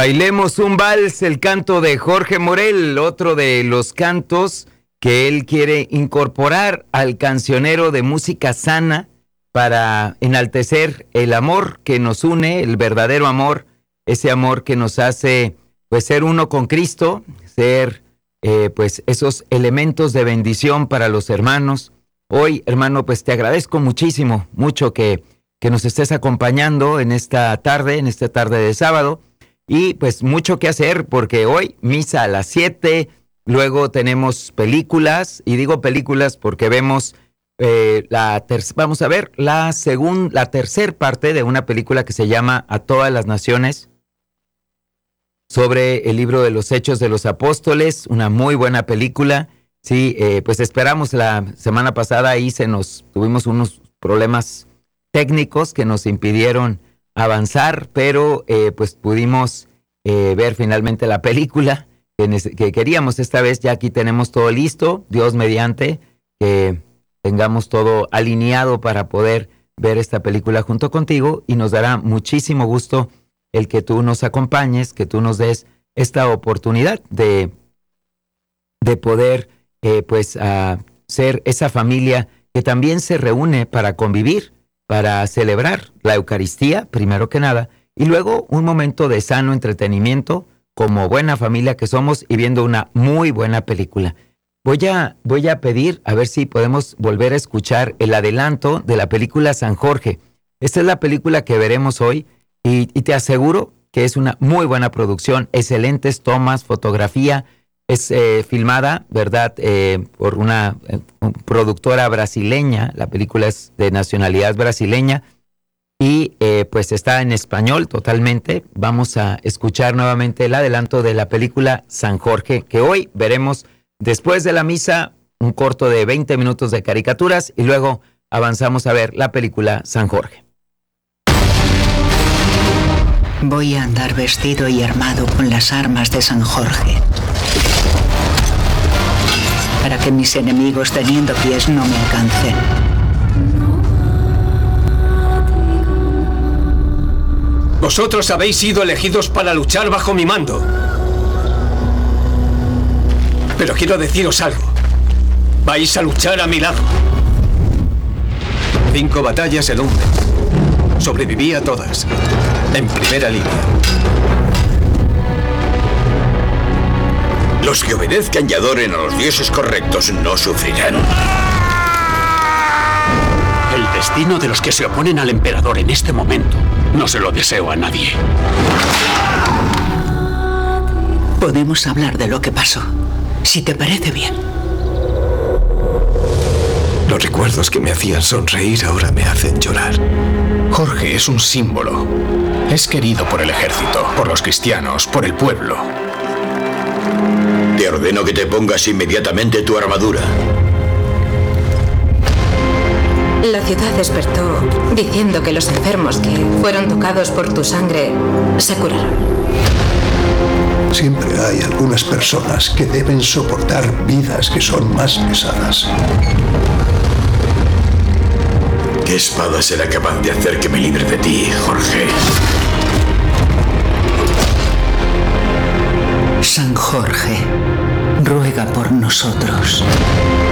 Bailemos un vals, el canto de Jorge Morel, otro de los cantos que él quiere incorporar al cancionero de música sana para enaltecer el amor que nos une, el verdadero amor, ese amor que nos hace pues ser uno con Cristo, ser pues esos elementos de bendición para los hermanos. Hoy, hermano, pues te agradezco mucho que nos estés acompañando en esta tarde de sábado. Y pues mucho que hacer porque hoy misa a las 7, luego tenemos películas, y digo películas porque vemos vamos a ver la tercer parte de una película que se llama A Todas las Naciones, sobre el libro de los Hechos de los Apóstoles, una muy buena película. Sí, pues esperamos, la semana pasada ahí tuvimos unos problemas técnicos que nos impidieron avanzar, pero pues pudimos ver finalmente la película que queríamos esta vez. Ya aquí tenemos todo listo, Dios mediante, que tengamos todo alineado para poder ver esta película junto contigo, y nos dará muchísimo gusto el que tú nos acompañes, que tú nos des esta oportunidad de poder pues ser esa familia que también se reúne para convivir, para celebrar la Eucaristía, primero que nada, y luego un momento de sano entretenimiento, como buena familia que somos, y viendo una muy buena película. Voy a pedir a ver si podemos volver a escuchar el adelanto de la película San Jorge. Esta es la película que veremos hoy, y te aseguro que es una muy buena producción, excelentes tomas, fotografía. Es filmada, ¿verdad?, por una productora brasileña. La película es de nacionalidad brasileña y pues está en español totalmente. Vamos a escuchar nuevamente el adelanto de la película San Jorge, que hoy veremos después de la misa, un corto de 20 minutos de caricaturas, y luego avanzamos a ver la película San Jorge. Voy a andar vestido y armado con las armas de San Jorge, para que mis enemigos teniendo pies no me alcancen. Vosotros habéis sido elegidos para luchar bajo mi mando. Pero quiero deciros algo. Vais a luchar a mi lado. 5 batallas en un mes. Sobreviví a todas. En primera línea. Los que obedezcan y adoren a los dioses correctos no sufrirán. El destino de los que se oponen al emperador en este momento no se lo deseo a nadie. Podemos hablar de lo que pasó, si te parece bien. Los recuerdos que me hacían sonreír ahora me hacen llorar. Jorge es un símbolo. Es querido por el ejército, por los cristianos, por el pueblo. Te ordeno que te pongas inmediatamente tu armadura. La ciudad despertó diciendo que los enfermos que fueron tocados por tu sangre se curaron. Siempre hay algunas personas que deben soportar vidas que son más pesadas. ¿Qué espada será capaz de hacer que me libre de ti, Jorge? San Jorge, ruega por nosotros.